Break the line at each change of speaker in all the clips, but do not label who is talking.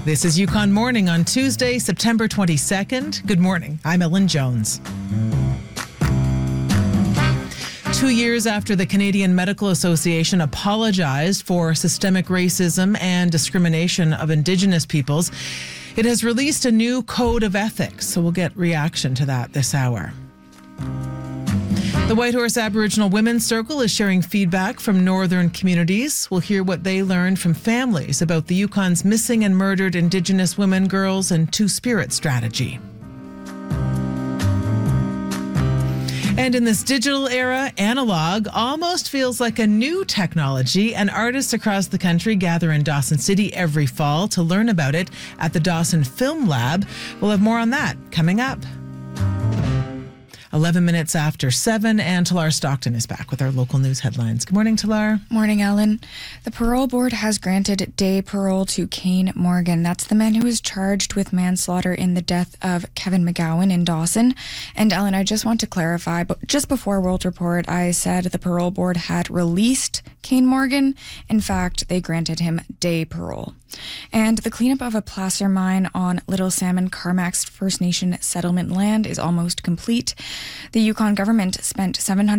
This is Yukon Morning on Tuesday, September 22nd. Good morning. I'm Ellen Jones. 2 years after the Canadian Medical Association apologized for systemic racism and discrimination of Indigenous peoples, it has released a new code of ethics. So we'll get reaction to that this hour. The Whitehorse Aboriginal Women's Circle is sharing feedback from northern communities. We'll hear what they learned from families about the Yukon's missing and murdered Indigenous women, girls, and Two-Spirit strategy. And in this digital era, analog almost feels like a new technology, and artists across the country gather in Dawson City every fall to learn about it at the Dawson Film Lab. We'll have more on that coming up. 11 minutes after 7, and Talar Stockton is back with our local news headlines. Good morning, Talar.
Morning, Ellen. The parole board has granted day parole to Kane Morgan. That's the man who was charged with manslaughter in the death of Kevin McGowan in Dawson. And Ellen, I just want to clarify, but just before World Report, I said the parole board had released Kane Morgan. In fact, they granted him day parole. And the cleanup of a placer mine on Little Salmon Carmacks First Nation settlement land is almost complete. The Yukon government spent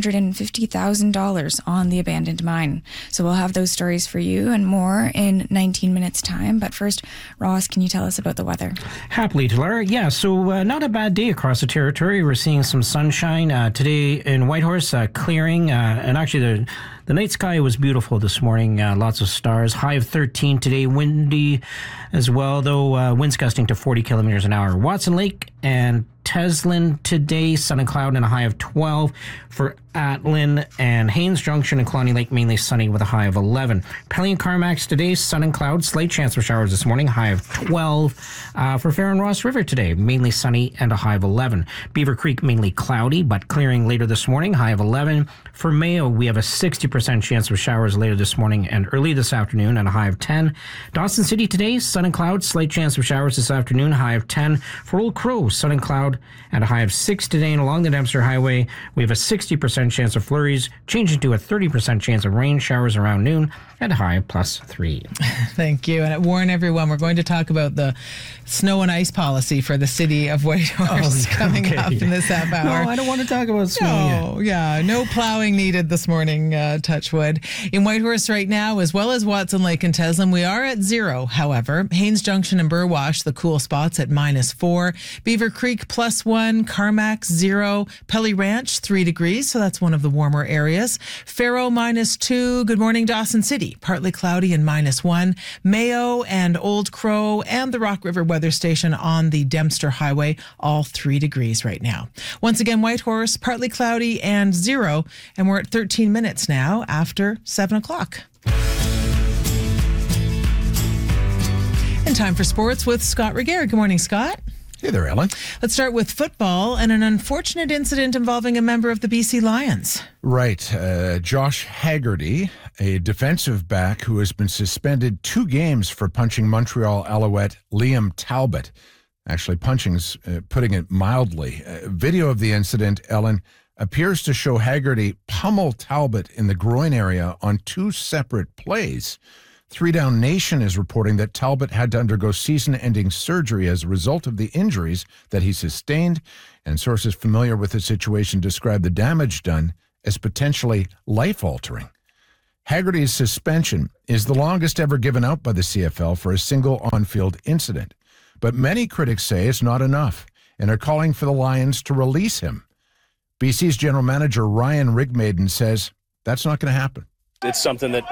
$750,000 on the abandoned mine. So we'll have those stories for you and more in 19 minutes' time. But first, Ross, can you tell us about the weather?
Happily, Talara. Yeah, so not a bad day across the territory. We're seeing some sunshine today in Whitehorse, clearing, and actually the night sky was beautiful this morning. Lots of stars. High of 13 today. Windy as well, though winds gusting to 40 kilometers an hour. Watson Lake and Teslin today, sun and cloud and a high of 12. For Atlin and Haines Junction and Killarney Lake, mainly sunny with a high of 11. Pelly and Carmacks today, sun and cloud, slight chance for showers this morning, high of 12. For Fair and Ross River today, mainly sunny and a high of 11. Beaver Creek, mainly cloudy, but clearing later this morning, high of 11. For Mayo, we have a 60% chance of showers later this morning and early this afternoon and a high of 10. Dawson City today, sun and cloud, slight chance of showers this afternoon, high of 10. For Old Crow, sun and cloud and a high of 6 today. And along the Dempster Highway, we have a 60% chance of flurries, changing to a 30% chance of rain showers around noon and a high of +3.
Thank you. And I warn everyone, we're going to talk about the snow and ice policy for the city of Whitehorse coming up in this half hour.
No, I don't want to talk about snow yet.
Yeah, no plowing needed this morning, touch wood. In Whitehorse right now, as well as Watson Lake and Teslin, we are at 0, however. Haines Junction and Burwash, the cool spots at -4. Beaver Creek +1, Carmacks 0, Pelly Ranch 3 degrees, so that's one of the warmer areas. Faro -2, good morning Dawson City, partly cloudy and -1. Mayo and Old Crow and the Rock River Weather Station on the Dempster Highway, all 3 degrees right now. Once again, Whitehorse, partly cloudy and 0, and we're at 13 minutes now after 7 o'clock. And time for sports with Scott Regehr. Good morning, Scott.
Hey there, Ellen.
Let's start with football and an unfortunate incident involving a member of the BC Lions.
Right. Josh Haggerty, a defensive back who has been suspended 2 games for punching Montreal Alouette Liam Talbot. Actually, punching's putting it mildly. Video of the incident, Ellen, appears to show Haggerty pummel Talbot in the groin area on 2 separate plays. 3 Down Nation is reporting that Talbot had to undergo season-ending surgery as a result of the injuries that he sustained, and sources familiar with the situation describe the damage done as potentially life-altering. Haggerty's suspension is the longest ever given out by the CFL for a single on-field incident, but many critics say it's not enough and are calling for the Lions to release him. BC's general manager Ryan Rigmaiden says that's not going to happen.
It's something that